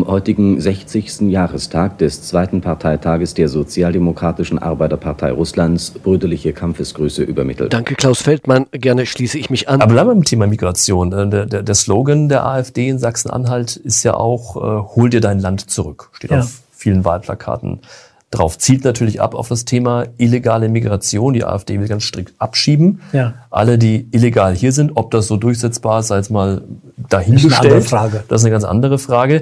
zum heutigen 60. Jahrestag des zweiten Parteitages der Sozialdemokratischen Arbeiterpartei Russlands brüderliche Kampfesgrüße übermittelt. Danke, Klaus Feldmann. Gerne schließe ich mich an. Aber bleiben wir beim Thema Migration. Der Slogan der AfD in Sachsen-Anhalt ist ja auch, hol dir dein Land zurück. Steht auf vielen Wahlplakaten drauf. Zielt natürlich ab auf das Thema illegale Migration. Die AfD will ganz strikt abschieben. Ja. Alle, die illegal hier sind, ob das so durchsetzbar ist, sei jetzt mal dahingestellt. Das ist eine ganz andere Frage.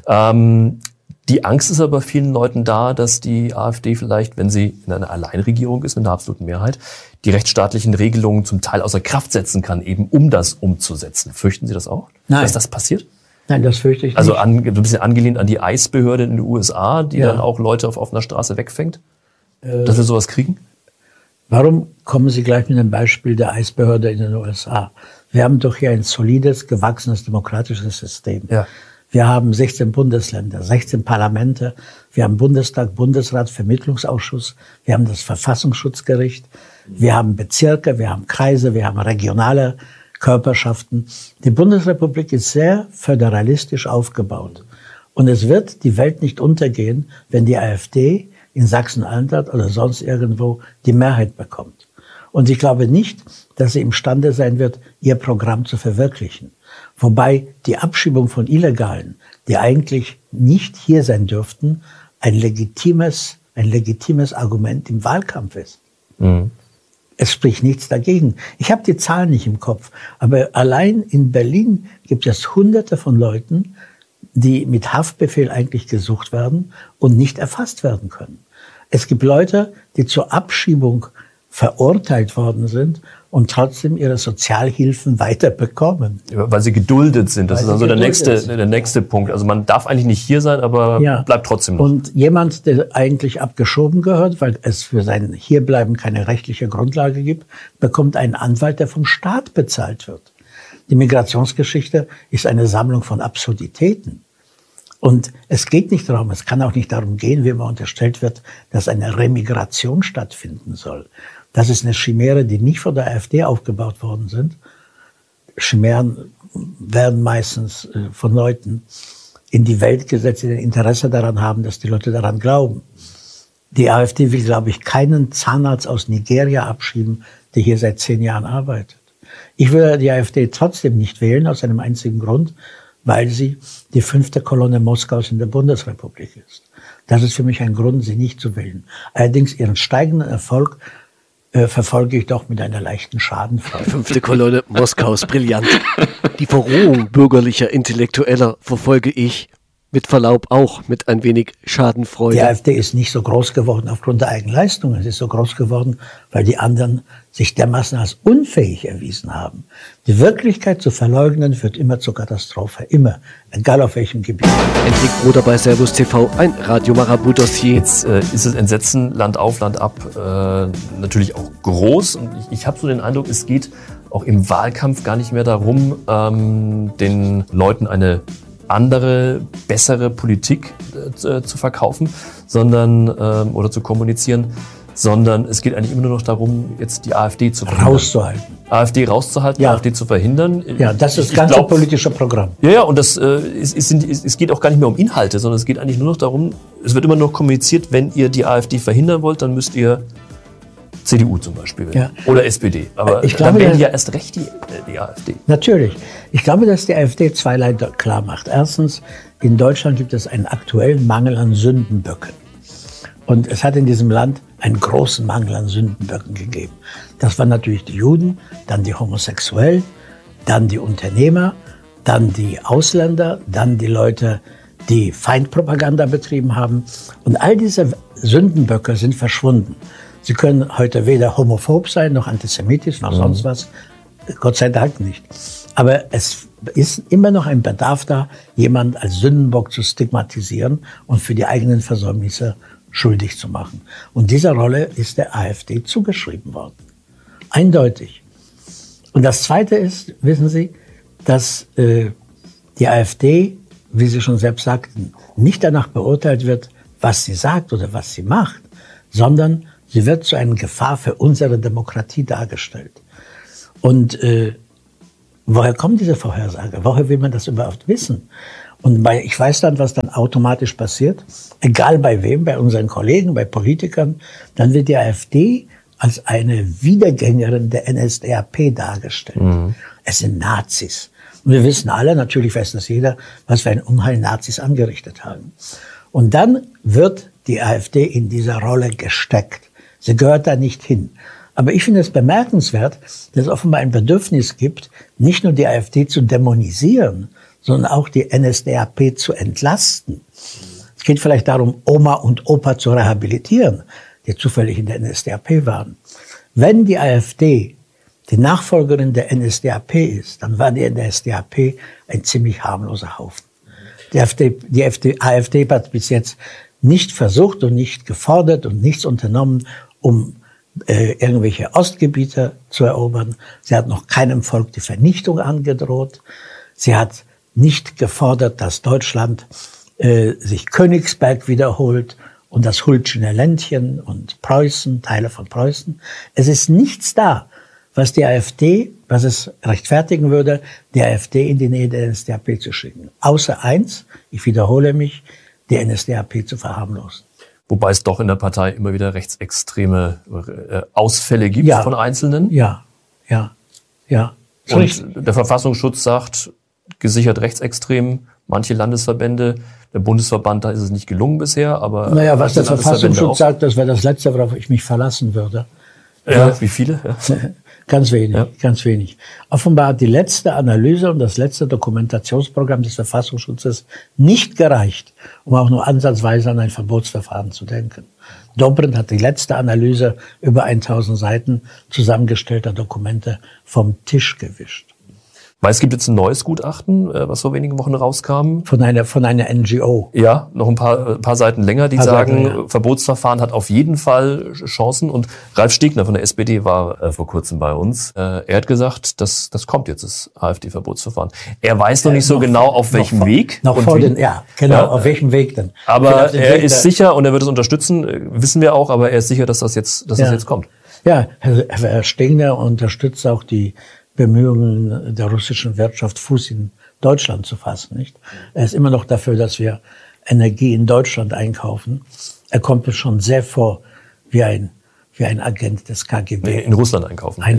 Die Angst ist aber vielen Leuten da, dass die AfD vielleicht, wenn sie in einer Alleinregierung ist, mit einer absoluten Mehrheit, die rechtsstaatlichen Regelungen zum Teil außer Kraft setzen kann, eben um das umzusetzen. Fürchten Sie das auch? Nein. Dass das passiert? Nein, das fürchte ich nicht. Also ein bisschen angelehnt an die ICE-Behörde in den USA, die dann auch Leute auf offener Straße wegfängt, dass wir sowas kriegen? Warum kommen Sie gleich mit dem Beispiel der ICE-Behörde in den USA? Wir haben doch hier ein solides, gewachsenes, demokratisches System. Ja. Wir haben 16 Bundesländer, 16 Parlamente, wir haben Bundestag, Bundesrat, Vermittlungsausschuss, wir haben das Verfassungsschutzgericht, wir haben Bezirke, wir haben Kreise, wir haben regionale Körperschaften. Die Bundesrepublik ist sehr föderalistisch aufgebaut. Und es wird die Welt nicht untergehen, wenn die AfD in Sachsen-Anhalt oder sonst irgendwo die Mehrheit bekommt. Und ich glaube nicht, dass sie imstande sein wird, ihr Programm zu verwirklichen. Wobei die Abschiebung von Illegalen, die eigentlich nicht hier sein dürften, ein legitimes Argument im Wahlkampf ist. Mhm. Es spricht nichts dagegen. Ich habe die Zahlen nicht im Kopf, aber allein in Berlin gibt es Hunderte von Leuten, die mit Haftbefehl eigentlich gesucht werden und nicht erfasst werden können. Es gibt Leute, die zur Abschiebung verurteilt worden sind und trotzdem ihre Sozialhilfen weiter bekommen. Weil sie geduldet sind. Das ist also der nächste Punkt. Also man darf eigentlich nicht hier sein, aber bleibt trotzdem noch. Und jemand, der eigentlich abgeschoben gehört, weil es für sein Hierbleiben keine rechtliche Grundlage gibt, bekommt einen Anwalt, der vom Staat bezahlt wird. Die Migrationsgeschichte ist eine Sammlung von Absurditäten. Und es geht nicht darum, es kann auch nicht darum gehen, wie immer unterstellt wird, dass eine Remigration stattfinden soll. Das ist eine Chimäre, die nicht von der AfD aufgebaut worden sind. Chimären werden meistens von Leuten in die Welt gesetzt, die ein Interesse daran haben, dass die Leute daran glauben. Die AfD will, glaube ich, keinen Zahnarzt aus Nigeria abschieben, der hier seit 10 Jahren arbeitet. Ich würde die AfD trotzdem nicht wählen, aus einem einzigen Grund, weil sie die 5. Kolonne Moskaus in der Bundesrepublik ist. Das ist für mich ein Grund, sie nicht zu wählen. Allerdings ihren steigenden Erfolg verfolge ich doch mit einer leichten Schadenfreude. 5. Kolonne Moskaus, brillant. Die Verrohung bürgerlicher Intellektueller verfolge ich mit Verlaub auch mit ein wenig Schadenfreude. Die AfD ist nicht so groß geworden aufgrund der Eigenleistung. Es ist so groß geworden, weil die anderen sich dermaßen als unfähig erwiesen haben. Die Wirklichkeit zu verleugnen führt immer zur Katastrophe. Immer. Egal auf welchem Gebiet. Hendrik Broder bei Servus TV, ein Radio Marabout-Dossier. Jetzt ist das Entsetzen Land auf, Land ab natürlich auch groß. Und ich habe so den Eindruck, es geht auch im Wahlkampf gar nicht mehr darum, den Leuten eine andere, bessere Politik zu verkaufen, sondern oder zu kommunizieren, sondern es geht eigentlich immer nur noch darum, jetzt die AfD zu verhindern. AfD rauszuhalten, AfD zu verhindern. Ja, das ist das ganze politische Programm. Ja, und das es geht auch gar nicht mehr um Inhalte, sondern es geht eigentlich nur noch darum, es wird immer noch kommuniziert, wenn ihr die AfD verhindern wollt, dann müsst ihr CDU zum Beispiel wählen. Ja. Oder SPD. Aber dann wählen die ja erst recht die AfD. Natürlich. Ich glaube, dass die AfD zweierlei klar macht. Erstens, in Deutschland gibt es einen aktuellen Mangel an Sündenböcken. Und es hat in diesem Land einen großen Mangel an Sündenböcken gegeben. Das waren natürlich die Juden, dann die Homosexuellen, dann die Unternehmer, dann die Ausländer, dann die Leute, die Feindpropaganda betrieben haben. Und all diese Sündenböcke sind verschwunden. Sie können heute weder homophob sein, noch antisemitisch, noch sonst was. Gott sei Dank nicht. Aber es ist immer noch ein Bedarf da, jemanden als Sündenbock zu stigmatisieren und für die eigenen Versäumnisse schuldig zu machen. Und dieser Rolle ist der AfD zugeschrieben worden. Eindeutig. Und das Zweite ist, wissen Sie, dass die AfD, wie Sie schon selbst sagten, nicht danach beurteilt wird, was sie sagt oder was sie macht, sondern sie wird zu einer Gefahr für unsere Demokratie dargestellt. Und woher kommt diese Vorhersage? Woher will man das überhaupt wissen? Und ich weiß dann, was dann automatisch passiert. Egal bei wem, bei unseren Kollegen, bei Politikern. Dann wird die AfD als eine Wiedergängerin der NSDAP dargestellt. Es sind Nazis. Und wir wissen alle, natürlich weiß das jeder, was für ein Unheil Nazis angerichtet haben. Und dann wird die AfD in dieser Rolle gesteckt. Sie gehört da nicht hin. Aber ich finde es bemerkenswert, dass es offenbar ein Bedürfnis gibt, nicht nur die AfD zu dämonisieren, sondern auch die NSDAP zu entlasten. Es geht vielleicht darum, Oma und Opa zu rehabilitieren, die zufällig in der NSDAP waren. Wenn die AfD die Nachfolgerin der NSDAP ist, dann war die NSDAP ein ziemlich harmloser Haufen. Die AfD hat bis jetzt nicht versucht und nicht gefordert und nichts unternommen, um irgendwelche Ostgebiete zu erobern. Sie hat noch keinem Volk die Vernichtung angedroht. Sie hat nicht gefordert, dass Deutschland sich Königsberg wiederholt und das Huldschener Ländchen und Preußen, Teile von Preußen. Es ist nichts da, was es rechtfertigen würde, die AfD in die Nähe der NSDAP zu schicken. Außer eins, ich wiederhole mich, die NSDAP zu verharmlosen. Wobei es doch in der Partei immer wieder rechtsextreme Ausfälle gibt von Einzelnen. Ja. Und der Verfassungsschutz sagt, gesichert rechtsextrem, manche Landesverbände, der Bundesverband, da ist es nicht gelungen bisher, aber... Naja, was der Verfassungsschutz sagt, das wäre das Letzte, worauf ich mich verlassen würde. Ja, wie viele? Ja. Ganz wenig. Offenbar hat die letzte Analyse und das letzte Dokumentationsprogramm des Verfassungsschutzes nicht gereicht, um auch nur ansatzweise an ein Verbotsverfahren zu denken. Dobrindt hat die letzte Analyse über 1000 Seiten zusammengestellter Dokumente vom Tisch gewischt. Weil es gibt jetzt ein neues Gutachten, was vor wenigen Wochen rauskam. Von einer NGO. Ja, noch ein paar Seiten länger, die sagen, Verbotsverfahren hat auf jeden Fall Chancen. Und Ralf Stegner von der SPD war vor kurzem bei uns. Er hat gesagt, das kommt jetzt, das AfD-Verbotsverfahren. Er weiß noch nicht so genau, auf welchem Weg. Auf welchem Weg denn? Aber er ist sicher und er wird es unterstützen, wissen wir auch, aber er ist sicher, dass das jetzt kommt. Ja, Herr Stegner unterstützt auch die Bemühungen der russischen Wirtschaft, Fuß in Deutschland zu fassen, nicht? Er ist immer noch dafür, dass wir Energie in Deutschland einkaufen. Er kommt mir schon sehr vor wie ein Agent des KGB. In Russland einkaufen. In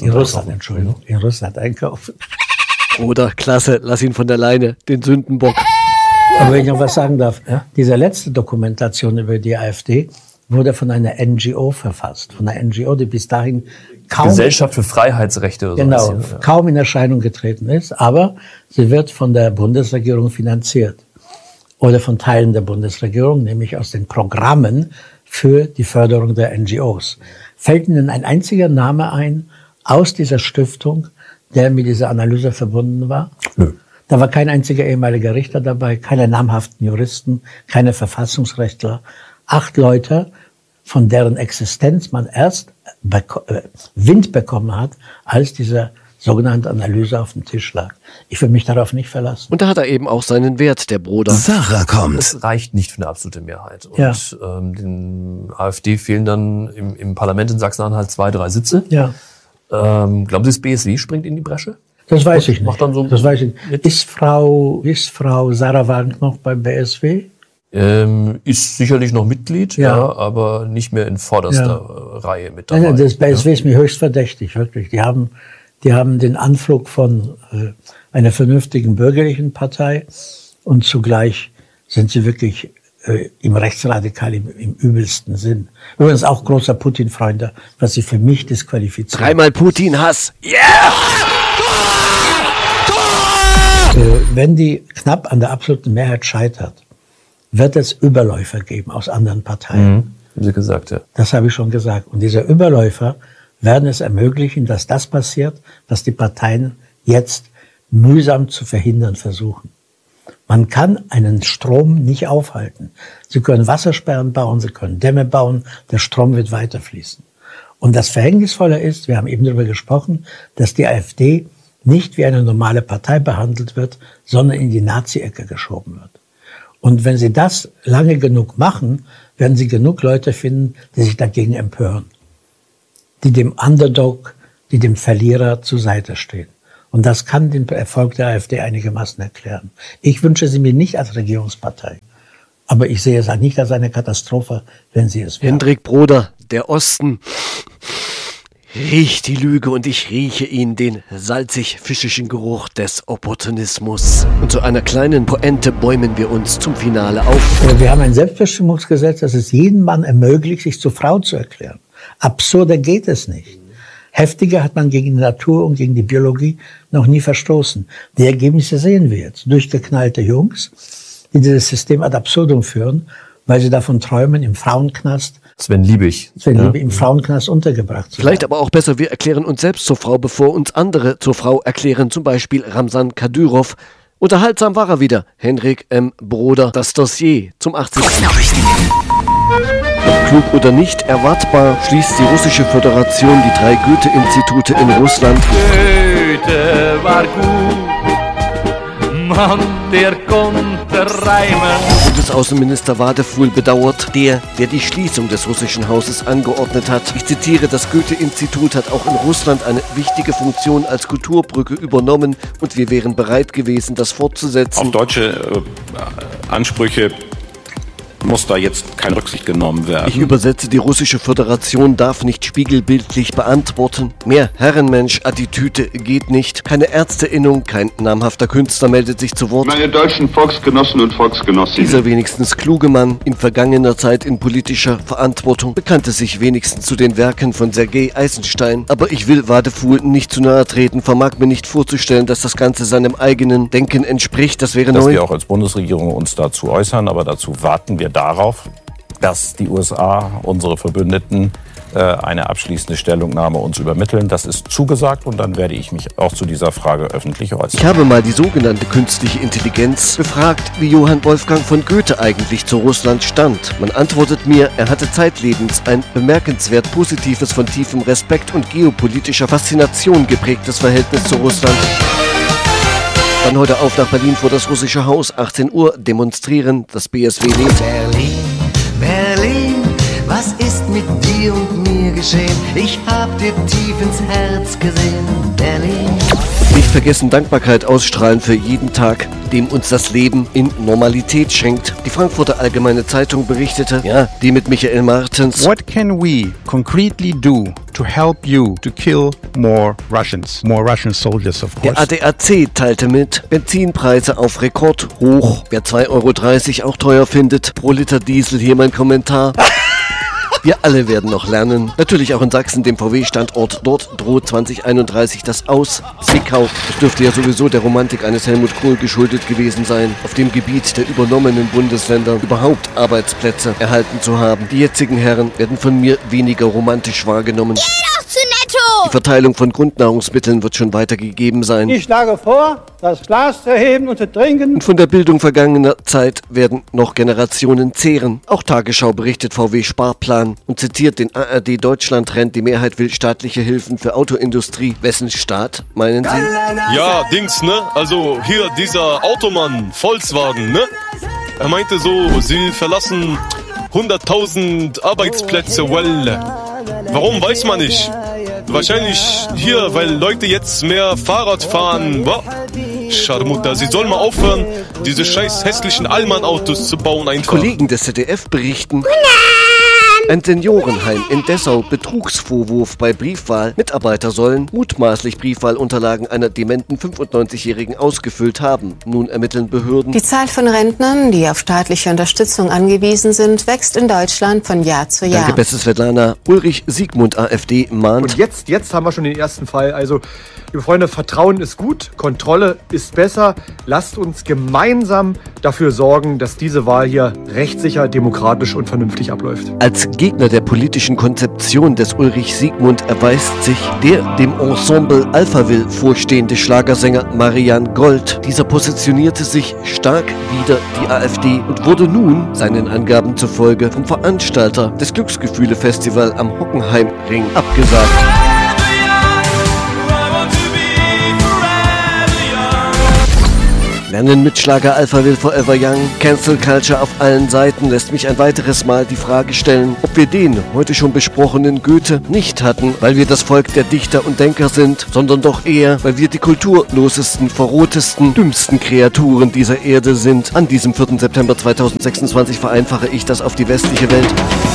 Russland einkaufen. Oder, klasse, lass ihn von der Leine, den Sündenbock. Aber wenn ich noch was sagen darf, diese letzte Dokumentation über die AfD wurde von einer NGO verfasst. Von einer NGO, die bis dahin Gesellschaft für Freiheitsrechte oder so. Genau, kaum in Erscheinung getreten ist, aber sie wird von der Bundesregierung finanziert. Oder von Teilen der Bundesregierung, nämlich aus den Programmen für die Förderung der NGOs. Fällt Ihnen ein einziger Name ein aus dieser Stiftung, der mit dieser Analyse verbunden war? Nö. Da war kein einziger ehemaliger Richter dabei, keine namhaften Juristen, keine Verfassungsrechtler. 8 Leute, von deren Existenz man erst Wind bekommen hat, als diese sogenannte Analyse auf dem Tisch lag. Ich will mich darauf nicht verlassen. Und da hat er eben auch seinen Wert, der Bruder. Sarah kommt. Das reicht nicht für eine absolute Mehrheit. Und den AfD fehlen dann im Parlament in Sachsen-Anhalt 2-3 Sitze. Ja. Glauben Sie, das BSW springt in die Bresche? Das weiß ich nicht. Macht dann so das weiß ich nicht. Ist Frau Sarah Wagenknecht noch beim BSW? Ist sicherlich noch Mitglied, aber nicht mehr in vorderster Reihe mit dabei. Nein, das BSW ist mir höchst verdächtig, wirklich. Die haben den Anflug von einer vernünftigen bürgerlichen Partei und zugleich sind sie wirklich im Rechtsradikal im übelsten Sinn. Übrigens auch großer Putin-Freunde, was sie für mich disqualifiziert. 3-mal Putin-Hass. Yeah! Wenn die knapp an der absoluten Mehrheit scheitert, wird es Überläufer geben aus anderen Parteien. Haben Sie gesagt, ja. Das habe ich schon gesagt. Und diese Überläufer werden es ermöglichen, dass das passiert, was die Parteien jetzt mühsam zu verhindern versuchen. Man kann einen Strom nicht aufhalten. Sie können Wassersperren bauen, Sie können Dämme bauen, der Strom wird weiterfließen. Und das Verhängnisvolle ist, wir haben eben darüber gesprochen, dass die AfD nicht wie eine normale Partei behandelt wird, sondern in die Nazi-Ecke geschoben wird. Und wenn Sie das lange genug machen, werden Sie genug Leute finden, die sich dagegen empören, die dem Underdog, die dem Verlierer zur Seite stehen. Und das kann den Erfolg der AfD einigermaßen erklären. Ich wünsche sie mir nicht als Regierungspartei. Aber ich sehe es halt nicht als eine Katastrophe, wenn sie es wäre. Hendrik Broder, der Osten riecht die Lüge und ich rieche ihn, den salzig-fischischen Geruch des Opportunismus. Und zu einer kleinen Pointe bäumen wir uns zum Finale auf. Wir haben ein Selbstbestimmungsgesetz, das es jedem Mann ermöglicht, sich zur Frau zu erklären. Absurder geht es nicht. Heftiger hat man gegen die Natur und gegen die Biologie noch nie verstoßen. Die Ergebnisse sehen wir jetzt. Durchgeknallte Jungs, die dieses System ad absurdum führen, weil sie davon träumen, im Frauenknast Sven Liebig im Frauenknast untergebracht zu werden. Vielleicht aber auch besser, wir erklären uns selbst zur Frau, bevor uns andere zur Frau erklären, zum Beispiel Ramzan Kadyrov. Unterhaltsam war er wieder, Hendrik M. Broder, das Dossier zum 80. Klug oder nicht, erwartbar schließt die Russische Föderation die 3 Goethe-Institute in Russland. Goethe war gut, Mann, der konnte reimen. Bundesaußenminister Wadefuhl bedauert, der die Schließung des russischen Hauses angeordnet hat. Ich zitiere, das Goethe-Institut hat auch in Russland eine wichtige Funktion als Kulturbrücke übernommen und wir wären bereit gewesen, das fortzusetzen. Auf deutsche Ansprüche muss da jetzt keine Rücksicht genommen werden. Ich übersetze, die Russische Föderation darf nicht spiegelbildlich beantworten. Mehr Herrenmensch-Attitüde geht nicht. Keine Ärzteinnung, kein namhafter Künstler meldet sich zu Wort. Meine deutschen Volksgenossen und Volksgenossinnen. Dieser wenigstens kluge Mann, in vergangener Zeit in politischer Verantwortung, bekannte sich wenigstens zu den Werken von Sergei Eisenstein. Aber ich will Wadefuhl nicht zu nahe treten, vermag mir nicht vorzustellen, dass das Ganze seinem eigenen Denken entspricht. Das wäre dass neu. wir auch als Bundesregierung uns dazu äußern, aber dazu warten wir darauf, dass die USA, unsere Verbündeten, eine abschließende Stellungnahme uns übermitteln. Das ist zugesagt und dann werde ich mich auch zu dieser Frage öffentlich äußern. Ich habe mal die sogenannte künstliche Intelligenz befragt, wie Johann Wolfgang von Goethe eigentlich zu Russland stand. Man antwortet mir, er hatte zeitlebens ein bemerkenswert positives, von tiefem Respekt und geopolitischer Faszination geprägtes Verhältnis zu Russland. Dann heute auf nach Berlin vor das Russische Haus, 18 Uhr, demonstrieren, das BSW lädt. Berlin, Berlin, was ist mit dir und mir geschehen? Ich hab dir tief ins Herz gesehen, Berlin. Nicht vergessen, Dankbarkeit ausstrahlen für jeden Tag, dem uns das Leben in Normalität schenkt. Die Frankfurter Allgemeine Zeitung berichtete, die mit Michael Martens. What can we concretely do to help you to kill more Russians? More Russian soldiers, of course. Der ADAC teilte mit, Benzinpreise auf Rekord hoch. Wer 2,30 € auch teuer findet, pro Liter Diesel, hier mein Kommentar. Wir alle werden noch lernen. Natürlich auch in Sachsen, dem VW-Standort. Dort droht 2031 das Aus. Zwickau. Das dürfte ja sowieso der Romantik eines Helmut Kohl geschuldet gewesen sein, auf dem Gebiet der übernommenen Bundesländer überhaupt Arbeitsplätze erhalten zu haben. Die jetzigen Herren werden von mir weniger romantisch wahrgenommen. Die Verteilung von Grundnahrungsmitteln wird schon weitergegeben sein. Ich schlage vor, das Glas zu erheben und zu trinken. Und von der Bildung vergangener Zeit werden noch Generationen zehren. Auch Tagesschau berichtet VW-Sparplan und zitiert den ARD-Deutschland-Trend. Die Mehrheit will staatliche Hilfen für Autoindustrie. Wessen Staat, meinen Sie? Ja, Dings, ne? Also hier dieser Automann, Volkswagen, ne? Er meinte so, sie verlassen 100.000 Arbeitsplätze, well. Warum, weiß man nicht. Wahrscheinlich hier, weil Leute jetzt mehr Fahrrad fahren. Scharmutter, sie sollen mal aufhören, diese scheiß hässlichen Allmann-Autos zu bauen einfach. Kollegen des ZDF berichten. Ein Seniorenheim in Dessau, Betrugsvorwurf bei Briefwahl. Mitarbeiter sollen mutmaßlich Briefwahlunterlagen einer dementen 95-Jährigen ausgefüllt haben. Nun ermitteln Behörden. Die Zahl von Rentnern, die auf staatliche Unterstützung angewiesen sind, wächst in Deutschland von Jahr zu Jahr. Danke, bestes Svetlana. Ulrich Siegmund, AfD, mahnt. Und jetzt haben wir schon den ersten Fall. Also, liebe Freunde, Vertrauen ist gut, Kontrolle ist besser. Lasst uns gemeinsam dafür sorgen, dass diese Wahl hier rechtssicher, demokratisch und vernünftig abläuft. Als Gegner der politischen Konzeption des Ulrich Siegmund erweist sich der dem Ensemble Alphaville vorstehende Schlagersänger Marian Gold. Dieser positionierte sich stark wider die AfD und wurde nun, seinen Angaben zufolge, vom Veranstalter des Glücksgefühle-Festival am Hockenheimring abgesagt. Lernen mit Schlager Alpha will forever young. Cancel Culture auf allen Seiten lässt mich ein weiteres Mal die Frage stellen, ob wir den heute schon besprochenen Goethe nicht hatten, weil wir das Volk der Dichter und Denker sind, sondern doch eher, weil wir die kulturlosesten, verrohtesten, dümmsten Kreaturen dieser Erde sind. An diesem 4. September 2026 vereinfache ich das auf die westliche Welt.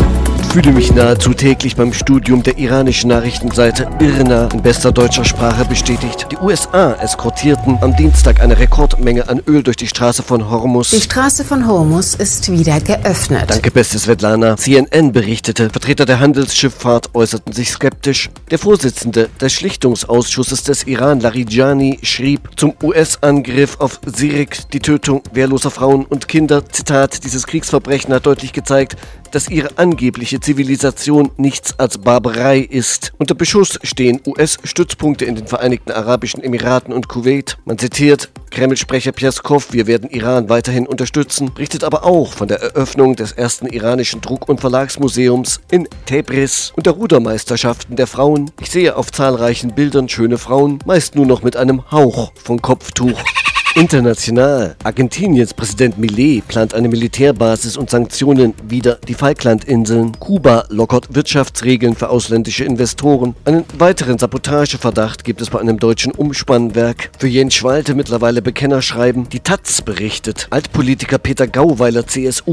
Ich fühle mich nahezu täglich beim Studium der iranischen Nachrichtenseite IRNA in bester deutscher Sprache bestätigt. Die USA eskortierten am Dienstag eine Rekordmenge an Öl durch die Straße von Hormuz. Die Straße von Hormuz ist wieder geöffnet. Danke, beste Svetlana. CNN berichtete, Vertreter der Handelsschifffahrt äußerten sich skeptisch. Der Vorsitzende des Schlichtungsausschusses des Iran, Larijani, schrieb zum US-Angriff auf Sirik, die Tötung wehrloser Frauen und Kinder. Zitat, dieses Kriegsverbrechen hat deutlich gezeigt, dass ihre angebliche Zivilisation nichts als Barbarei ist. Unter Beschuss stehen US-Stützpunkte in den Vereinigten Arabischen Emiraten und Kuwait. Man zitiert Kreml-Sprecher Pjaskow, wir werden Iran weiterhin unterstützen, berichtet aber auch von der Eröffnung des ersten iranischen Druck- und Verlagsmuseums in Tebris und der Rudermeisterschaften der Frauen. Ich sehe auf zahlreichen Bildern schöne Frauen, meist nur noch mit einem Hauch von Kopftuch. International. Argentiniens Präsident Millet plant eine Militärbasis und Sanktionen wider die Falklandinseln. Kuba lockert Wirtschaftsregeln für ausländische Investoren. Einen weiteren Sabotageverdacht gibt es bei einem deutschen Umspannwerk. Für Jens Schwalte mittlerweile Bekennerschreiben. Die Taz berichtet. Altpolitiker Peter Gauweiler, CSU.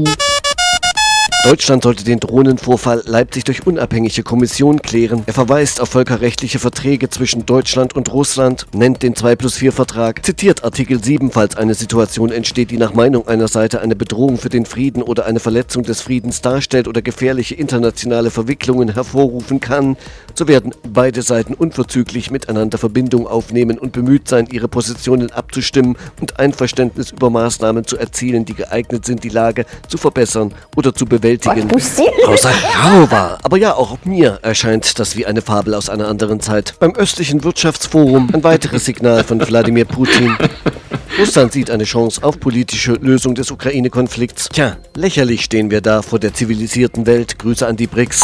Deutschland sollte den Drohnenvorfall Leipzig durch unabhängige Kommission klären. Er verweist auf völkerrechtliche Verträge zwischen Deutschland und Russland, nennt den 2+4-Vertrag, zitiert Artikel 7, falls eine Situation entsteht, die nach Meinung einer Seite eine Bedrohung für den Frieden oder eine Verletzung des Friedens darstellt oder gefährliche internationale Verwicklungen hervorrufen kann, so werden beide Seiten unverzüglich miteinander Verbindung aufnehmen und bemüht sein, ihre Positionen abzustimmen und Einverständnis über Maßnahmen zu erzielen, die geeignet sind, die Lage zu verbessern oder zu bewältigen. Frau Sacharowa. Aber ja, auch mir erscheint das wie eine Fabel aus einer anderen Zeit. Beim östlichen Wirtschaftsforum ein weiteres Signal von Wladimir Putin. Russland sieht eine Chance auf politische Lösung des Ukraine-Konflikts. Tja, lächerlich stehen wir da vor der zivilisierten Welt. Grüße an die BRICS.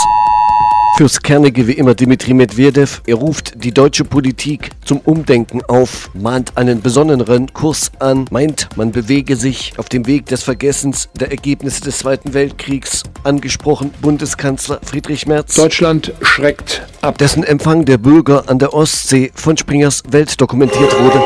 Fürs Kernige wie immer Dmitri Medvedev. Er ruft die deutsche Politik zum Umdenken auf, mahnt einen besonneneren Kurs an, meint, man bewege sich auf dem Weg des Vergessens der Ergebnisse des Zweiten Weltkriegs. Angesprochen Bundeskanzler Friedrich Merz. Deutschland schreckt ab. Dessen Empfang der Bürger an der Ostsee von Springers Welt dokumentiert wurde.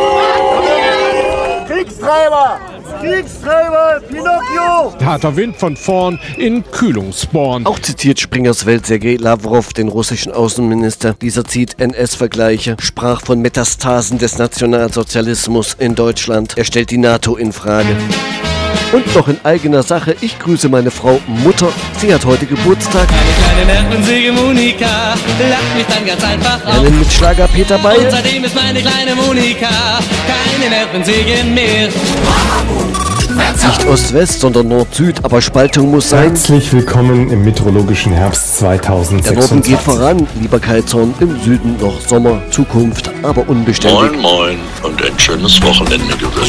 Kriegstreiber! Kriegstreiber! Pinocchio! Harter Wind von vorn in Kühlungsborn. Auch zitiert Springers Welt Sergei Lavrov, den russischen Außenminister. Dieser zieht NS-Vergleiche, sprach von Metastasen des Nationalsozialismus in Deutschland. Er stellt die NATO in Frage. Und noch in eigener Sache, ich grüße meine Frau Mutter. Sie hat heute Geburtstag. Eine kleine nervensige Monika lacht mich dann ganz einfach auf. Lernen mit Schlager Peter Beil. Und seitdem ist meine kleine Monika keine Nervensäge mehr. Nicht Ost-West, sondern Nord-Süd, aber Spaltung muss sein. Herzlich willkommen im meteorologischen Herbst 2026. Der Norden geht voran, lieber Kalzorn, im Süden noch Sommer, Zukunft, aber unbeständig. Moin, moin und ein schönes Wochenende gewünscht.